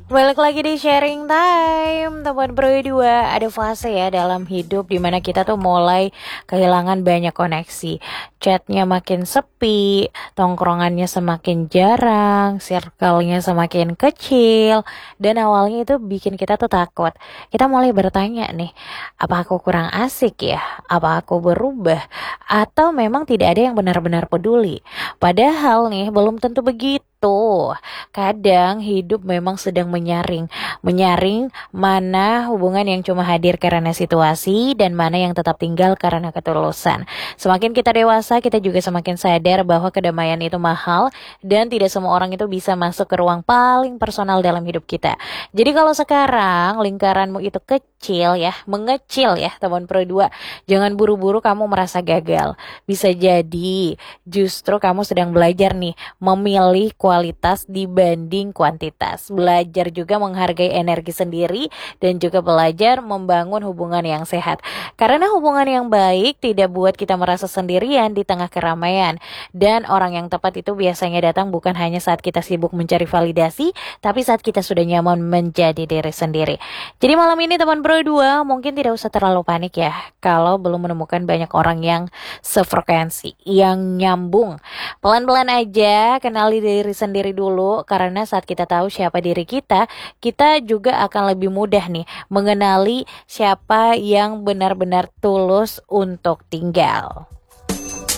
Balik lagi di sharing time, teman berdua. Ada fase ya dalam hidup dimana kita tuh mulai kehilangan banyak koneksi. Chatnya makin sepi, tongkrongannya semakin jarang, circle-nya semakin kecil. Dan awalnya itu bikin kita tuh takut. Kita mulai bertanya nih, apa aku kurang asik ya? Apa aku berubah? Atau memang tidak ada yang benar-benar peduli? Padahal nih belum tentu begitu. Kadang hidup memang sedang menyaring mana hubungan yang cuma hadir karena situasi dan mana yang tetap tinggal karena ketulusan. Semakin kita dewasa, kita juga semakin sadar bahwa kedamaian itu mahal dan tidak semua orang itu bisa masuk ke ruang paling personal dalam hidup kita. Jadi kalau sekarang lingkaranmu itu kecil ya, mengecil ya teman pro dua, jangan buru-buru kamu merasa gagal. Bisa jadi justru kamu sedang belajar nih memilih kualitas dibanding kuantitas. Belajar juga menghargai energi sendiri dan juga belajar membangun hubungan yang sehat. Karena hubungan yang baik tidak buat kita merasa sendirian di tengah keramaian. Dan orang yang tepat itu biasanya datang bukan hanya saat kita sibuk mencari validasi, tapi saat kita sudah nyaman menjadi diri sendiri. Jadi malam ini teman bro dua mungkin tidak usah terlalu panik ya kalau belum menemukan banyak orang yang sefrekuensi, yang nyambung. Pelan-pelan aja kenali diri sendiri dulu karena saat kita tahu siapa diri kita juga akan lebih mudah nih mengenali siapa yang benar-benar tulus untuk tinggal.